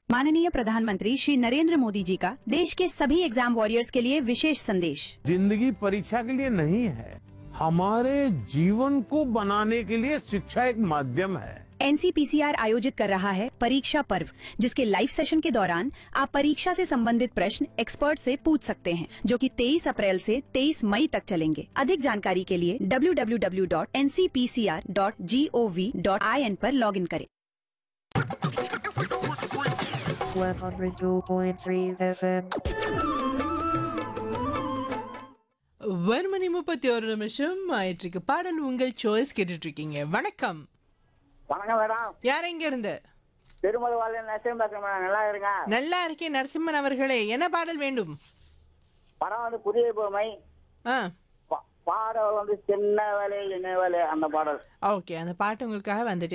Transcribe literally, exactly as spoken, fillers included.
माननीय प्रधानमंत्री श्री नरेंद्र मोदी जी का देश के सभी एग्जाम वॉरियर्स के लिए विशेष संदेश। जिंदगी परीक्षा के लिए नहीं है, हमारे जीवन को बनाने के लिए शिक्षा एक माध्यम है। एनसीपीसीआर आयोजित कर रहा है परीक्षा पर्व, जिसके लाइव सेशन के दौरान आप परीक्षा से संबंधित प्रश्न एक्सपर्ट से पूछ सकते हैं, जो कि तेईस अप्रैल से तेईस मई तक चलेंगे। अधिक जानकारी के लिए W W W dot N C P C R dot G O V dot I N पर लॉग इन करें। one oh two point three F M. ஒரு மணி முப்பத்தி ஒரு நிமிஷம் ஆயிற்றுக்கு. பாடல் உங்கள் சாய்ஸ் கேட்டுட்டு இருக்கீங்க. வணக்கம். வணக்கம் மேடம். யார் எங்க இருந்து? திருமலவாளன் நரசிம்மன் பேசுறேன் மேடம். நல்லா இருங்க. நல்லா இருக்கேன் நரசிம்மன் அவர்களே. என்ன பாடல் வேண்டும்? படம் வந்து புதிய பொம்மை. ஆ பாடல் வந்து சின்ன வேலை என்ன வேலை அந்த பாடல். ஓகே, அந்த பாட்டு உங்களுக்காக வந்துட்டு